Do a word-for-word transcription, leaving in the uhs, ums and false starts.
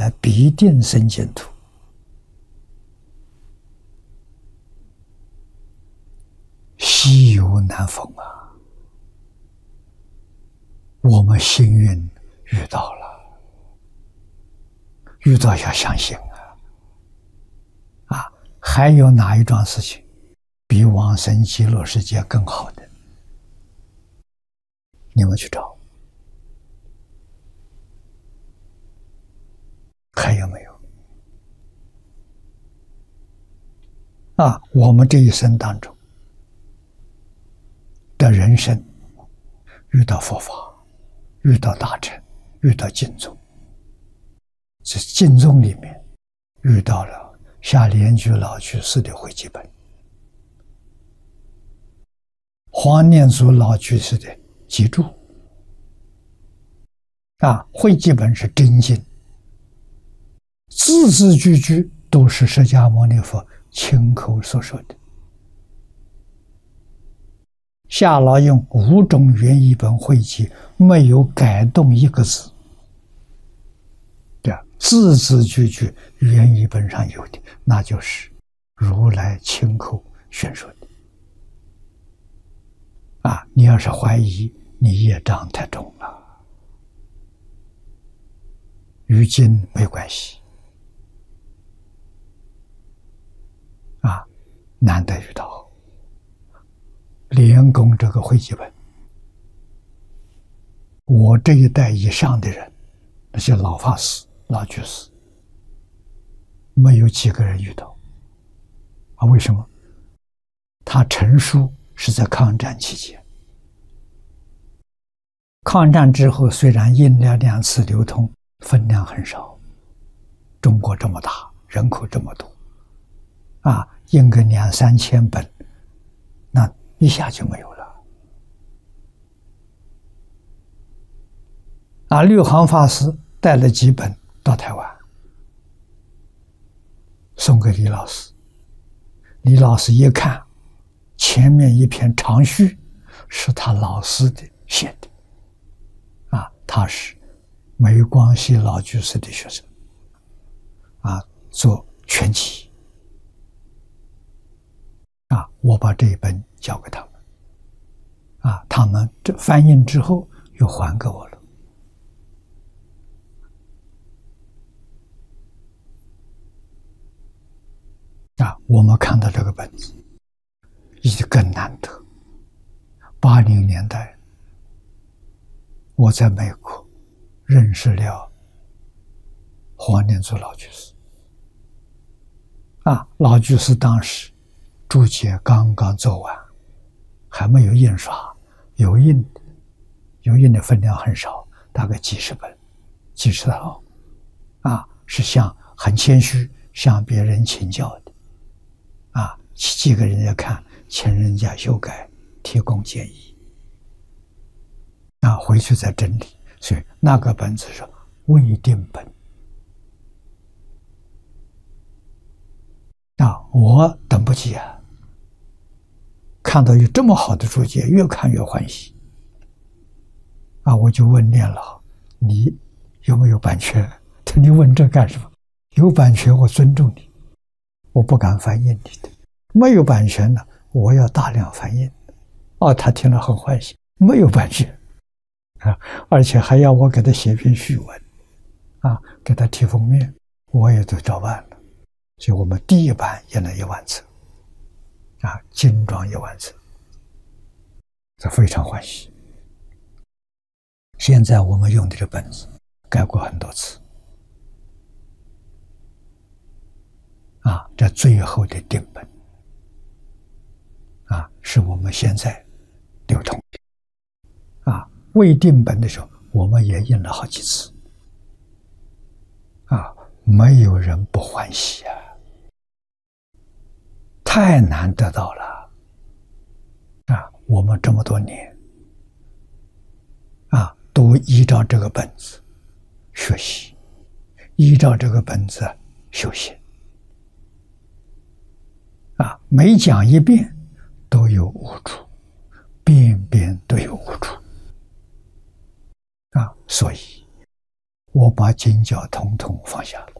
来必定生净土。稀有难逢啊！我们幸运遇到了，遇到要相信啊！啊，还有哪一桩事情比往生极乐世界更好的？你们去找，还有没有？啊，我们这一生当中的人生，遇到佛法，遇到大乘，遇到净宗，这净宗里面遇到了夏莲居老居士的汇集本，黄念祖老居士的集注，啊，汇集本是真经，字字句句都是释迦牟尼佛亲口所说的。夏老用五种原译本汇集，没有改动一个字，对啊，字字句句原译本上有的，那就是如来亲口宣说的。啊，你要是怀疑，你业障太重了，与经没关系。啊，难得遇到莲公这个汇集本，我这一代以上的人，那些老法师、老居士，没有几个人遇到。啊，为什么？他成书是在抗战期间，抗战之后虽然印了两次流通，分量很少。中国这么大，人口这么多，啊，印个两三千本，那一下就没有了。啊，六行法师带了几本到台湾，送给李老师。李老师一看，前面一篇长序是他老师的写的，啊，他是梅光熙老居士的学生，啊，做全集。啊，我把这一本交给他们，啊，他们这翻印之后又还给我了。啊，我们看到这个本子，已经更难得。八零年代，我在美国认识了黄念祖老居士。啊，老居士当时注解刚刚做完，还没有印刷，有印的，有印的分量很少，大概几十本，几十套，啊，是向很谦虚向别人请教的，啊，寄给人家看，请人家修改，提供建议，啊，回去再整理，所以那个本子是未定本。啊，我等不及啊！看到有这么好的注解，越看越欢喜。啊，我就问念老，你有没有版权？他你问这干什么？有版权，我尊重你，我不敢翻印你的。没有版权呢，我要大量翻印。哦，他听了很欢喜，没有版权啊，而且还要我给他写篇序文，啊，给他提封面，我也都照办了。所以我们第一版印了一万册，啊，精装一万册，这非常欢喜。现在我们用的这本子改过很多次，啊，这最后的定本，啊，是我们现在流通的，啊，未定本的时候我们也印了好几次，啊，没有人不欢喜啊。太难得到了啊！我们这么多年啊，都依照这个本子学习，依照这个本子修行啊，每讲一遍都有悟处，遍遍都有悟处啊！所以我把经教统统放下了。